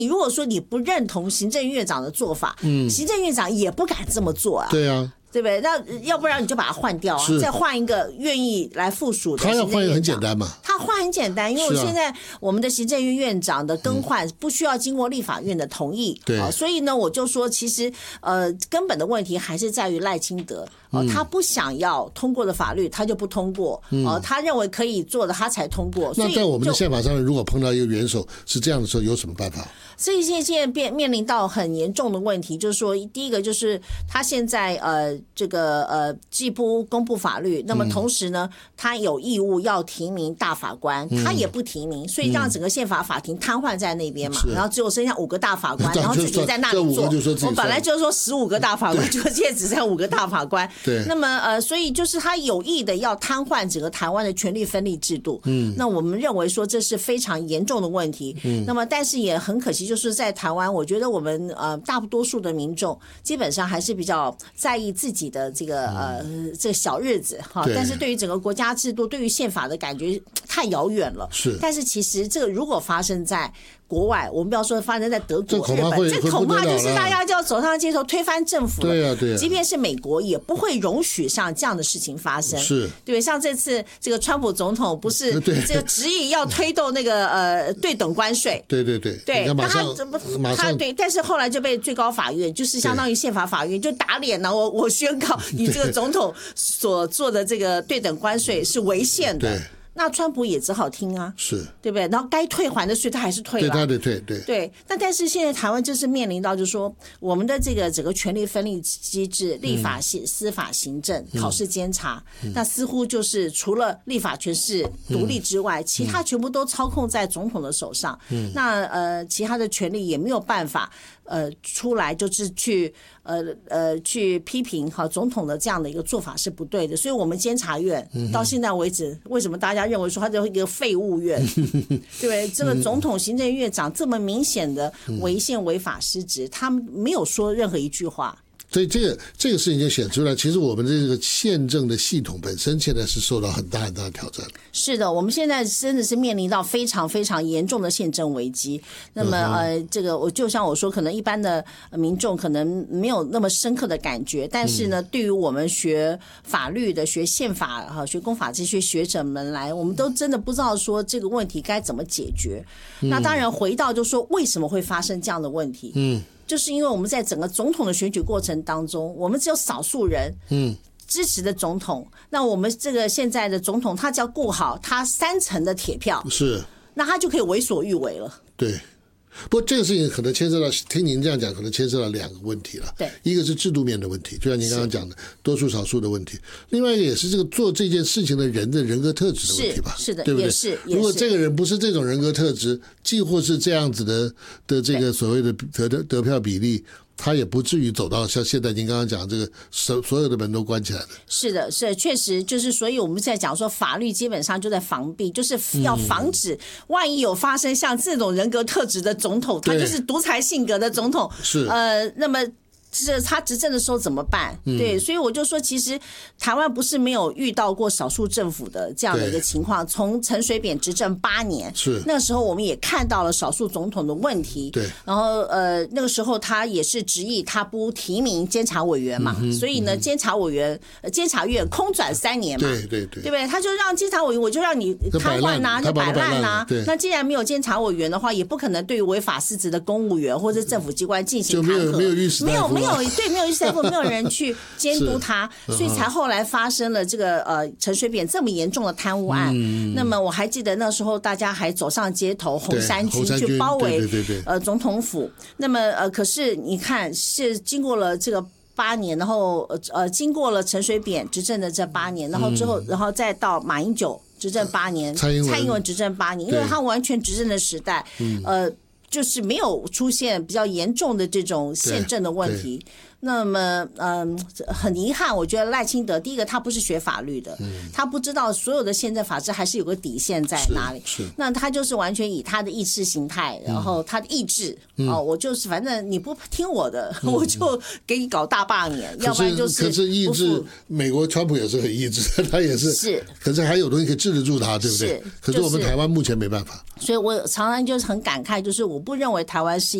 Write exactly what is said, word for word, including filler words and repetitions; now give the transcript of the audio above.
你如果说你不认同行政院长的做法，嗯，行政院长也不敢这么做啊。 对啊。 对不对？那要不然你就把它换掉啊，再换一个愿意来附属的。 他要换一个很简单嘛， 他换很简单，因为我现在我们的行政院院长的更换不需要经过立法院的同意， 对、 嗯，所以呢，我就说其实呃根本的问题还是在于赖清德。哦，他不想要通过的法律，他就不通过。嗯、哦，他认为可以做的，他才通过。 那在我们的宪法上面，如果碰到一个元首是这样的时候，有什么办法？ 所以现在面面临到很严重的问题，就是说，第一个就是他现在呃这个呃既不公布法律，那么同时呢，他有义务要提名大法官，嗯、他也不提名，所以让整个宪法法庭瘫痪在那边嘛。然后只有剩下五个大法官，然后自己在那里做。我本来就说十五个大法官，就现在只剩五个大法官。 对。 那么呃，所以就是他有意的要瘫痪整个台湾的权力分立制度。嗯。那我们认为说这是非常严重的问题。嗯。那么但是也很可惜，就是在台湾，我觉得我们呃大多数的民众基本上还是比较在意自己的这个呃这个小日子哈，但是对于整个国家制度、对于宪法的感觉太遥远了。 是。 但是其实这个如果发生在国外，我们不要说发生在德国、日本， 这恐怕就是大家就要走上街头推翻政府了。 对啊，对啊。 即便是美国也不会容许像这样的事情发生。 是。 对，像这次这个川普总统不是这个执意要推动那个呃对等关税。 对对对。 对，那他马上他对，但是后来就被最高法院，就是相当于宪法法院就打脸了。我我宣告你这个总统所做的这个对等关税是违宪的。 对。 那川普也只好听啊， 是对不对？然后该退还的税他还是退了， 对，他得退，对对。那但是现在台湾就是面临到，就是说我们的这个整个权力分立机制，立法、嗯、司法、行政、考试、监察，嗯、那似乎就是除了立法权是独立之外，嗯、其他全部都操控在总统的手上。嗯、那呃，其他的权力也没有办法。呃，出来就是去呃呃去批评哈总统的这样的一个做法是不对的，所以我们监察院到现在为止，为什么大家认为说它就是一个废物院？对不对？这个总统、行政院长这么明显的违宪、违法失职，他没有说任何一句话。 所以这个这个事情就显出来，其实我们这个宪政的系统本身现在是受到很大很大的挑战。 是的，我们现在真的是面临到非常非常严重的宪政危机。那么呃，这个我就像我说，可能一般的民众可能没有那么深刻的感觉，但是呢，对于我们学法律的、学宪法哈、学公法这些学者们来，我们都真的不知道说这个问题该怎么解决。那当然回到就说为什么会发生这样的问题？嗯。就是因为我们在整个总统的选举过程当中，我们只有少数人支持的总统，嗯、那我们这个现在的总统，他只要顾好他三成的铁票， 是， 那他就可以为所欲为了。 对。不过这个事情可能牵涉到，听您这样讲，可能牵涉到两个问题了。 对， 一个是制度面的问题，就像您刚刚讲的多数少数的问题；另外一个也是这个做这件事情的人的人格特质的问题吧？ 是, 是的， 对不对？ 也是。 如果这个人不是这种人格特质，既或是这样子的的这个所谓的得得票比例。他也不至于走到像现在您刚刚讲这个所所有的门都关起来的。是的，是确实就是，所以我们在讲说法律基本上就在防弊，就是要防止万一有发生像这种人格特质的总统，他就是独裁性格的总统， 是呃，那么。是他执政的时候怎么办？对，所以我就说，其实台湾不是没有遇到过少数政府的这样的一个情况。从陈水扁执政八年， 是那个时候我们也看到了少数总统的问题。 对， 然后呃，那个时候他也是执意他不提名监察委员嘛，嗯、所以呢，监察委员、监察院空转三年嘛， 对对对， 对不对？他就让监察委员，我就让你瘫痪呐，就摆烂呐。那既然没有监察委员的话，也不可能对于违法失职的公务员或者政府机关进行弹劾， 没有律师， 没有没有。没有对，没有律师代表，没有人去监督他，所以才后来发生了这个呃陈水扁这么严重的贪污案。嗯、那么我还记得那时候大家还走上街头，红衫军去包围呃总统府。那么呃，可是你看是经过了这个八年，然后呃经过了陈水扁执政的这八年，然后之后、嗯、然后再到马英九执政八年， 蔡英文蔡英文执政八年，因为他完全执政的时代，呃。就是没有出现比较严重的这种宪政的问题， 那么，嗯，很遗憾，我觉得赖清德第一个他不是学法律的，他不知道所有的宪政法治还是有个底线在哪里。 是， 那他就是完全以他的意识形态，然后他的意志，哦，我就是反正你不听我的，我就给你搞大罢免，要不然就是可是意志，美国川普也是很意志，他也是是， 可是还有东西可以治得住他，对不对？ 是， 可是我们台湾目前没办法。 所以我常常就是很感慨，就是我不认为台湾是